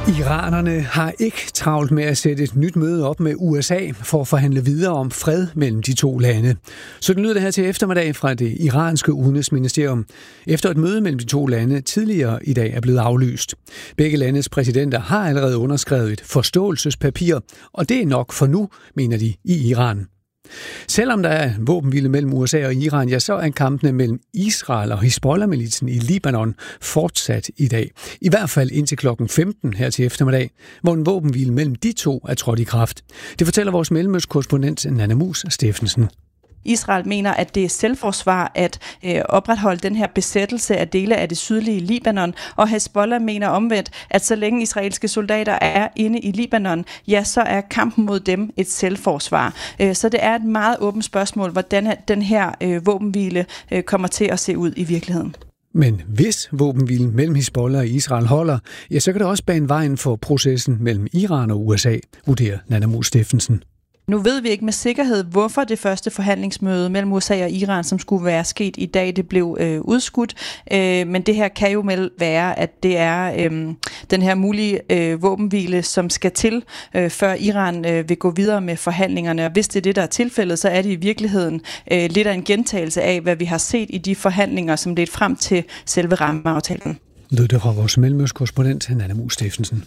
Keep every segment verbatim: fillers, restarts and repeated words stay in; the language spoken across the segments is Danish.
Iranerne har ikke travlt med at sætte et nyt møde op med U S A for at forhandle videre om fred mellem de to lande. Så den lyder det her til eftermiddag fra det iranske udenrigsministerium, efter et møde mellem de to lande tidligere i dag er blevet aflyst. Begge landes præsidenter har allerede underskrevet et forståelsespapir, og det er nok for nu, mener de i Iran. Selvom der er en våbenhvile mellem U S A og Iran, ja, så er kampene mellem Israel og Hizbollah-militsen i Libanon fortsat i dag. I hvert fald indtil klokken femten her til eftermiddag, hvor en våbenhvile mellem de to er trådt i kraft. Det fortæller vores mellemøstkorrespondent Nanna Mus Steffensen. Israel mener, at det er selvforsvar at øh, opretholde den her besættelse af dele af det sydlige Libanon, og Hezbollah mener omvendt, at så længe israelske soldater er inde i Libanon, ja, så er kampen mod dem et selvforsvar. Øh, så det er et meget åbent spørgsmål, hvordan den her øh, våbenhvile øh, kommer til at se ud i virkeligheden. Men hvis våbenhvilen mellem Hizbollah og Israel holder, ja, så kan det også bane vejen for processen mellem Iran og U S A, vurderer Nanna Mus Steffensen. Nu ved vi ikke med sikkerhed, hvorfor det første forhandlingsmøde mellem U S A og Iran, som skulle være sket i dag, det blev øh, udskudt. Øh, men det her kan jo vel være, at det er øh, den her mulige øh, våbenhvile, som skal til, øh, før Iran øh, vil gå videre med forhandlingerne. Og hvis det er det, der er tilfældet, så er det i virkeligheden øh, lidt af en gentagelse af, hvad vi har set i de forhandlinger, som ledte frem til selve rammeaftalen. Lød det fra vores mellemøstkorrespondent Nanna Mus Steffensen.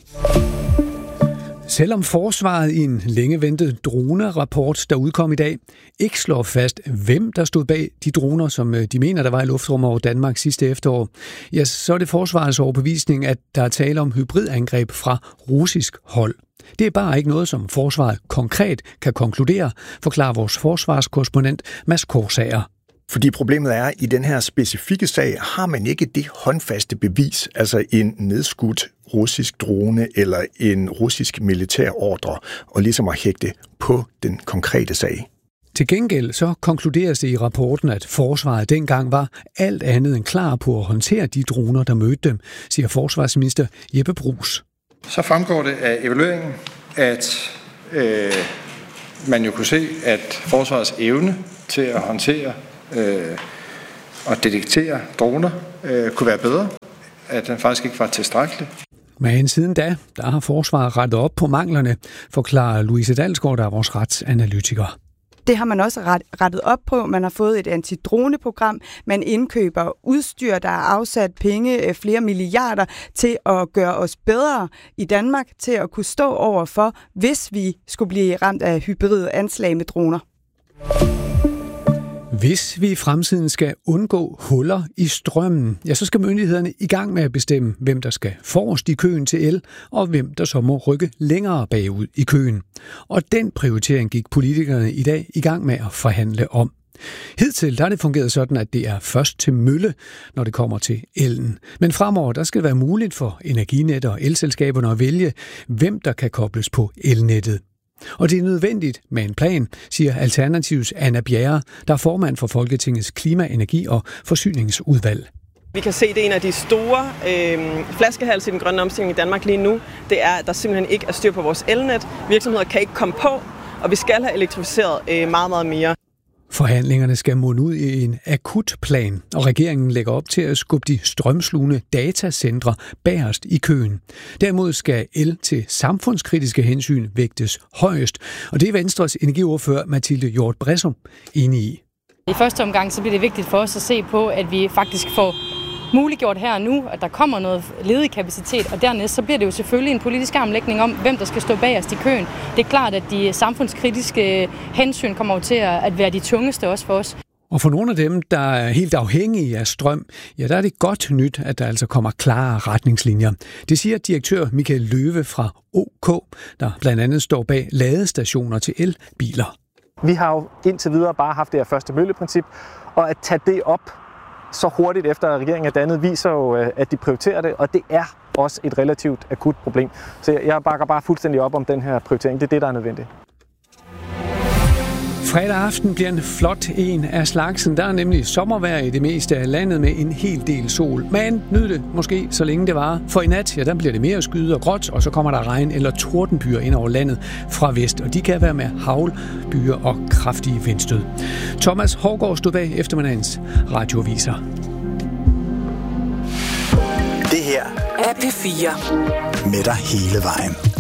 Selvom forsvaret i en længe ventet drone-rapport, der udkom i dag, ikke slår fast, hvem der stod bag de droner, som de mener, der var i luftrummet over Danmark sidste efterår, ja, så er det forsvarets overbevisning, at der er tale om hybridangreb fra russisk hold. Det er bare ikke noget, som forsvaret konkret kan konkludere, forklarer vores forsvarskorrespondent Mads Korsager. Fordi problemet er, at i den her specifikke sag har man ikke det håndfaste bevis, altså en nedskudt russisk drone eller en russisk militær ordre, og ligesom at hægte på den konkrete sag. Til gengæld så konkluderes det i rapporten, at forsvaret dengang var alt andet end klar på at håndtere de droner, der mødte dem, siger forsvarsminister Jeppe Bruus. Så fremgår det af evalueringen, at øh, man jo kunne se, at forsvarets evne til at håndtere øh, og detektere droner øh, kunne være bedre, at den faktisk ikke var tilstrækkelig. Men siden da, der har forsvaret rettet op på manglerne, forklarer Louise Dalsgaard, der er vores retsanalytiker. Det har man også rettet op på. Man har fået et antidroneprogram. Man indkøber udstyr, der er afsat penge, flere milliarder, til at gøre os bedre i Danmark, til at kunne stå over for, hvis vi skulle blive ramt af hybride anslag med droner. Hvis vi i fremtiden skal undgå huller i strømmen, ja, så skal myndighederne i gang med at bestemme, hvem der skal forrest i køen til el, og hvem der så må rykke længere bagud i køen. Og den prioritering gik politikerne i dag i gang med at forhandle om. Hidtil der er det fungeret sådan, at det er først til mølle, når det kommer til elen. Men fremover der skal det være muligt for Energinet og elselskaberne at vælge, hvem der kan kobles på elnettet. Og det er nødvendigt med en plan, siger Alternativs Anna Bjerre, der er formand for Folketingets Klima-, Energi- og Forsyningsudvalg. Vi kan se, at det er en af de store øh, flaskehalse i den grønne omstilling i Danmark lige nu. Det er, at der simpelthen ikke er styr på vores elnet. Virksomheder kan ikke komme på, og vi skal have elektrificeret øh, meget, meget mere. Forhandlingerne skal munde ud i en akut plan, og regeringen lægger op til at skubbe de strømslugende datacentre bagerst i køen. Derimod skal el til samfundskritiske hensyn vægtes højest, og det er Venstres energiordfører Mathilde Hjort Bresum enig i. I første omgang så bliver det vigtigt for os at se på, at vi faktisk får muliggjort her og nu, at der kommer noget ledig kapacitet, og dernæst så bliver det jo selvfølgelig en politisk armlægning om, hvem der skal stå bagerst i køen. Det er klart, at de samfundskritiske hensyn kommer til at være de tungeste også for os. Og for nogle af dem, der er helt afhængige af strøm, ja, der er det godt nyt, at der altså kommer klare retningslinjer. Det siger direktør Michael Løve fra O K, der blandt andet står bag ladestationer til elbiler. Vi har jo indtil videre bare haft det her første mølleprincip, og at tage det op så hurtigt efter at regeringen er dannet, viser jo, at de prioriterer det, og det er også et relativt akut problem. Så jeg bakker bare fuldstændig op om den her prioritering. Det er det, der er nødvendigt. Fredag aften bliver en flot en af slagsen. Der er nemlig sommervejr i det meste af landet med en hel del sol. Men nyd det måske, så længe det varer. For i nat, ja, der bliver det mere skyde og gråt, og så kommer der regn eller tordenbyer ind over landet fra vest. Og de kan være med havl, byer og kraftige vindstød. Thomas Hårgaard stod bag eftermiddagens radioaviser. Det her af P fire. Med dig hele vejen.